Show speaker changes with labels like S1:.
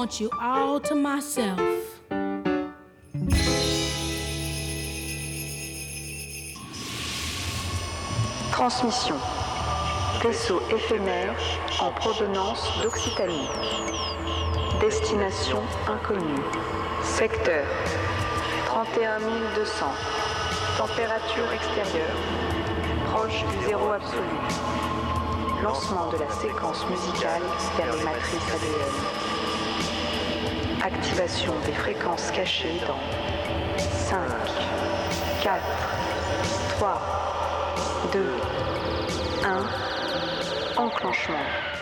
S1: want you all to myself.
S2: Transmission. Vaisseau éphémère en provenance d'Occitanie. Destination inconnue. Secteur 31 200. Température extérieure. Proche du zéro absolu. Lancement de la séquence musicale vers les matrices ADN. Activation des fréquences cachées dans 5, 4, 3, 2, 1. Enclenchement.